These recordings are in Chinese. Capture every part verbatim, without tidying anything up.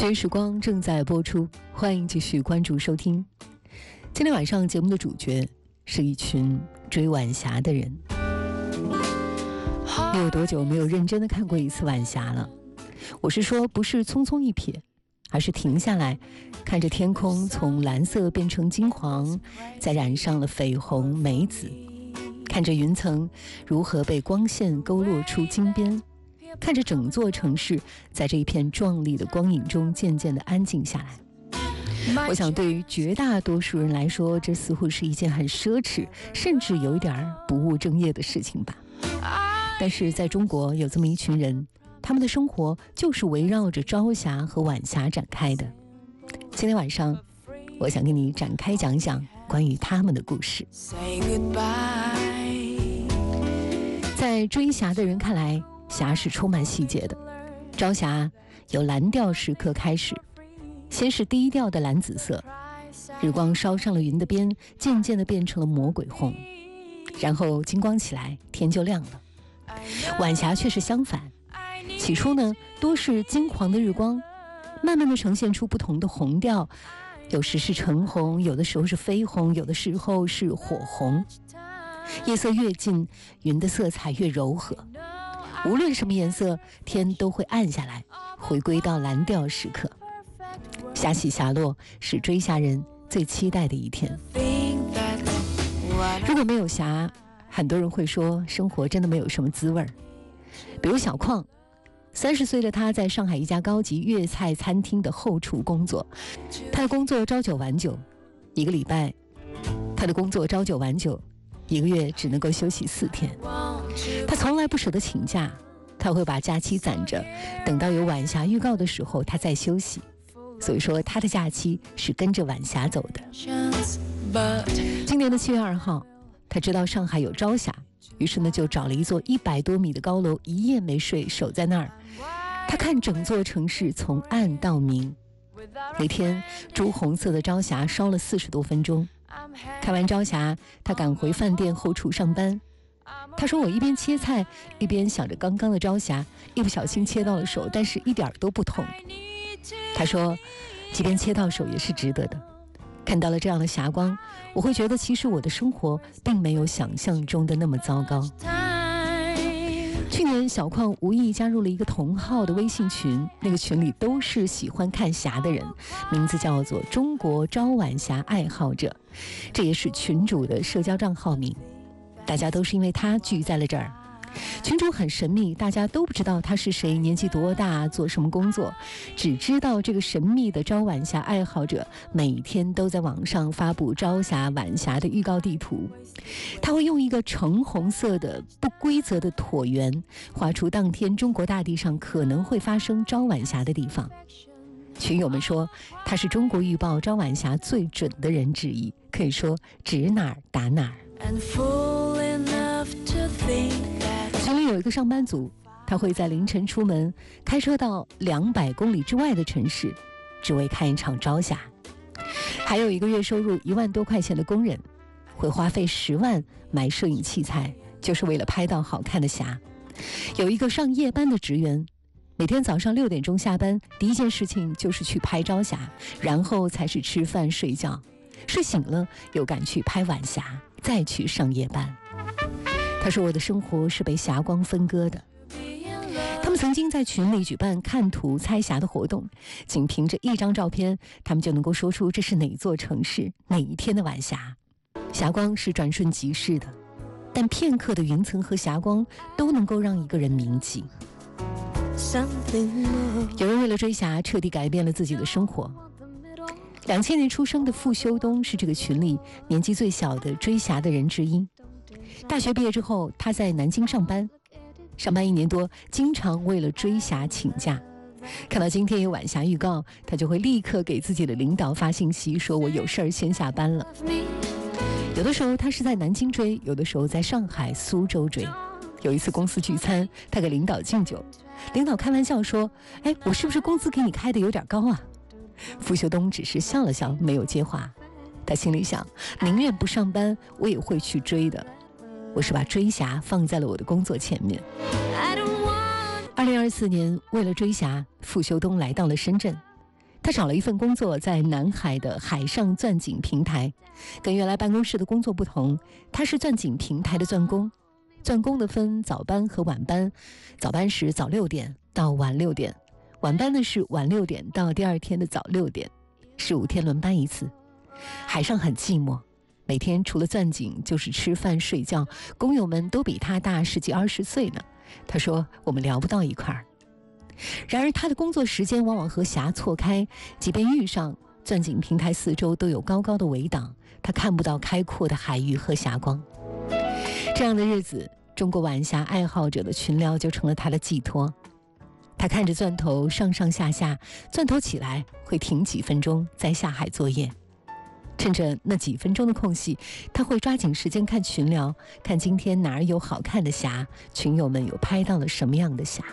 学时光正在播出，欢迎继续关注收听。今天晚上节目的主角是一群追晚霞的人。你有多久没有认真的看过一次晚霞了？我是说，不是匆匆一瞥，而是停下来看着天空从蓝色变成金黄，再染上了绯红梅紫，看着云层如何被光线勾勒出金边，看着整座城市在这一片壮丽的光影中渐渐地安静下来。我想对于绝大多数人来说，这似乎是一件很奢侈，甚至有一点不务正业的事情吧。但是在中国有这么一群人，他们的生活就是围绕着朝霞和晚霞展开的。今天晚上我想跟你展开讲讲关于他们的故事。在追霞的人看来，霞是充满细节的。朝霞由蓝调时刻开始，先是低调的蓝紫色，日光烧上了云的边，渐渐地变成了魔鬼红，然后金光起来，天就亮了。晚霞却是相反，起初呢多是金黄的日光，慢慢地呈现出不同的红调，有时是橙红，有的时候是绯红，有的时候是火红。夜色越近，云的色彩越柔和，无论什么颜色，天都会暗下来，回归到蓝调时刻。霞起霞落是追霞人最期待的一天。如果没有霞，很多人会说生活真的没有什么滋味儿。比如小邝，三十岁的他在上海一家高级粤菜餐厅的后厨工作，他的工作朝九晚九，一个礼拜他的工作朝九晚九，一个月只能够休息四天。他从来不舍得请假，他会把假期攒着，等到有晚霞预告的时候他再休息。所以说他的假期是跟着晚霞走的。今年的七月二号，他知道上海有朝霞，于是呢就找了一座一百多米的高楼，一夜没睡，守在那儿。他看整座城市从暗到明。那天朱红色的朝霞烧了四十多分钟，看完朝霞，他赶回饭店后厨上班。他说，我一边切菜一边想着刚刚的朝霞，一不小心切到了手，但是一点都不痛。他说，即便切到手也是值得的。看到了这样的霞光，我会觉得其实我的生活并没有想象中的那么糟糕。去年小邝无意加入了一个同号的微信群，那个群里都是喜欢看霞的人，名字叫做中国朝晚霞爱好者，这也是群主的社交账号名。大家都是因为他聚在了这儿。群主很神秘，大家都不知道他是谁，年纪多大，做什么工作，只知道这个神秘的朝晚霞爱好者每天都在网上发布朝霞晚霞的预告地图。他会用一个橙红色的不规则的椭圆画出当天中国大地上可能会发生朝晚霞的地方。群友们说他是中国预报朝晚霞最准的人之一，可以说指哪儿打哪儿。群里有一个上班族，他会在凌晨出门，开车到两百公里之外的城市，只为看一场朝霞。还有一个月收入一万多块钱的工人，会花费十万买摄影器材，就是为了拍到好看的霞。有一个上夜班的职员，每天早上六点钟下班，第一件事情就是去拍朝霞，然后才是吃饭睡觉，睡醒了又赶去拍晚霞，再去上夜班。他说，我的生活是被霞光分割的。他们曾经在群里举办看图猜霞的活动，仅凭着一张照片，他们就能够说出这是哪座城市哪一天的晚霞。霞光是转瞬即逝的，但片刻的云层和霞光都能够让一个人铭记。有人为了追霞彻底改变了自己的生活。两千年出生的傅修东是这个群里年纪最小的追霞的人之一。大学毕业之后，他在南京上班，上班一年多，经常为了追霞请假。看到今天有晚霞预告，他就会立刻给自己的领导发信息，说我有事儿先下班了。有的时候他是在南京追，有的时候在上海、苏州追。有一次公司聚餐，他给领导敬酒，领导开玩笑说，哎，我是不是工资给你开的有点高啊？傅修东只是笑了笑，没有接话。他心里想，宁愿不上班，我也会去追的。我是把追霞放在了我的工作前面。二零二四年，为了追霞，傅修东来到了深圳。 他找了一份工作，在南海的海上钻井平台，跟原来办公室的工作不同，他是钻井平台的钻工。钻工的分早班和晚班，早班是早六点到晚六点，晚班呢是晚六点到第二天的早六点，是五天轮班一次。海上很寂寞，每天除了钻井就是吃饭睡觉，工友们都比他大十几二十岁呢。他说我们聊不到一块儿。然而他的工作时间往往和霞错开，即便遇上，钻井平台四周都有高高的围挡，他看不到开阔的海域和霞光。这样的日子，中国晚霞爱好者的群聊就成了他的寄托。他看着钻头上上下下，钻头起来会停几分钟再下海作业。趁着那几分钟的空隙，他会抓紧时间看群聊，看今天哪儿有好看的霞，群友们有拍到了什么样的霞。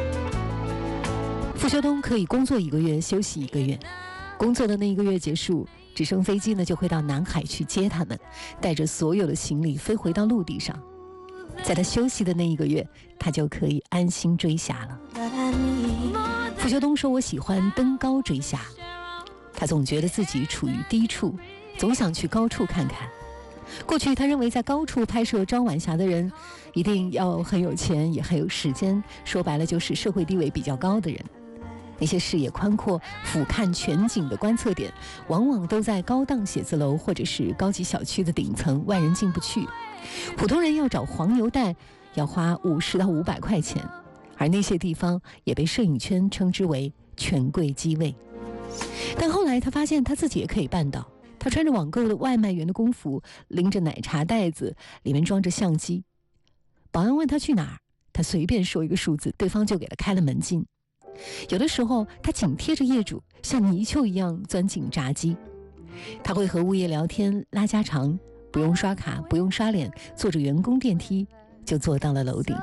傅修东可以工作一个月休息一个月，工作的那一个月结束，直升飞机呢就会到南海去接他们，带着所有的行李飞回到陆地上。在他休息的那一个月，他就可以安心追霞了。傅修东说，我喜欢登高追霞，他总觉得自己处于低处，总想去高处看看。过去他认为在高处拍摄朝晚霞的人一定要很有钱也很有时间，说白了就是社会地位比较高的人。那些视野宽阔、俯瞰全景的观测点，往往都在高档写字楼或者是高级小区的顶层，外人进不去。普通人要找黄牛带，要花五十到五百块钱，而那些地方也被摄影圈称之为权贵机位。但后来他发现他自己也可以办到，他穿着网购的外卖员的工服，拎着奶茶袋子，里面装着相机。保安问他去哪儿，他随便说一个数字，对方就给他开了门禁。有的时候他紧贴着业主，像泥鳅一样钻进闸机。他会和物业聊天拉家常，不用刷卡，不用刷脸，坐着员工电梯就坐到了楼顶。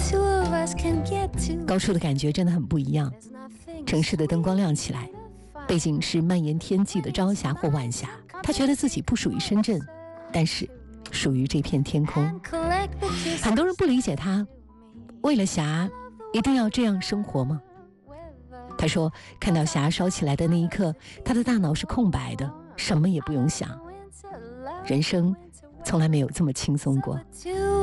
高处的感觉真的很不一样，城市的灯光亮起来，背景是蔓延天际的朝霞或晚霞。他觉得自己不属于深圳，但是属于这片天空。很多人不理解他，为了霞一定要这样生活吗？他说，看到霞烧起来的那一刻，他的大脑是空白的，什么也不用想。人生从来没有这么轻松过。